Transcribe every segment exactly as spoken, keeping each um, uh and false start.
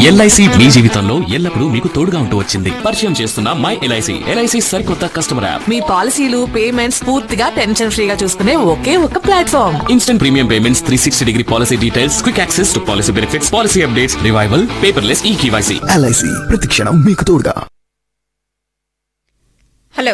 LIC మీ జీవితంలో ఎల్లప్పుడూ మీకు తోడుగా ఉంటూ వచ్చింది. పరిచయం చేస్తున్న మై ఎల్ఐసి ఎల్ఐసి సరికొత్త కస్టమర్ యాప్. మీ పాలసీలు పేమెంట్స్ పూర్తిగా టెన్షన్ ఫ్రీగా చూసుకునే ఒకే ఒక platform. Instant premium payments, three sixty degree policy details, quick access to policy benefits, policy updates, revival, paperless ఈ కేవైసీ. ఎల్ఐసి ప్రతి క్షణం మీకు తోడుగా. హలో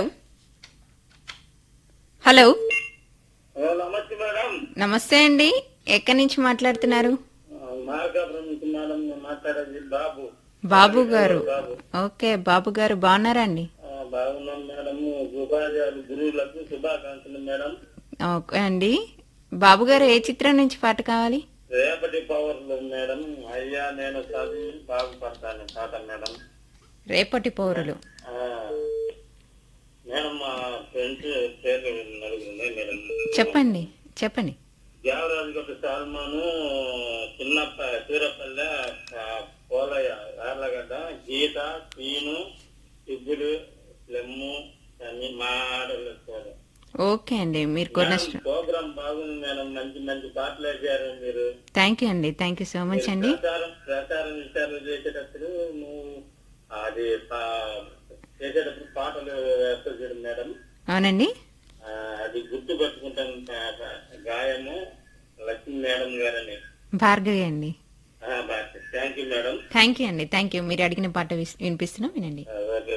హలో నమస్తే మేడం. నమస్తే అండి. ఎక్కడి నుంచి మాట్లాడుతున్నారు? మార్గాపురం నుంచి మేడం మాట్లాడేది బాబు. బాబు గారు. ఓకే బాబు గారు బాగున్నారా అండి? బాగున్నాం మేడం. ఉపాధ్యాయులు గురువులకు శుభాకాంక్షలు మేడం. ఓకే అండి. బాబు గారు ఏ చిత్రం నుంచి పాట కావాలి? రేపటి పవర్ లో మేడం అయ్యా నేను చదివి బాగుపడతాను పాట మేడం. రేపటి పౌరులు. మేడం మా ఫ్రెండ్స్ పేరు నలుగురు మేడం. చెప్పండి చెప్పండి. దేవరాజు గట్టు సాల్మాను, చిన్నప్ప సూరపల్లె, పోలయ్య, యార్లగడ్డ, గీత, పీను, ఇబ్బులు, లెమ్ము అన్ని మా ఆడలు. ఓకే అండి. మీరు కొన్న ప్రోగ్రామ్ బాగుంది మేడం. మంచి మంచి పాటలు వేసారు మీరు. థ్యాంక్ యూ అండి. థ్యాంక్ యూ సో మచ్ అండి. ప్రచారం ప్రచారం విషయాలు చేసేటప్పుడు నువ్వు అది చేసేటప్పుడు పాటలు వేస్తావు చూడు మేడం. అవునండి. అది గుర్తు పట్టుకుంటాను. గాయము లక్ష్మీ మేడం గారని. భార్గవి అండి. Thank you madam. Thank you అండి. Thank you. మీరు అడిగిన పాట వినిపిస్తున్నాం వినండి. ఓకే.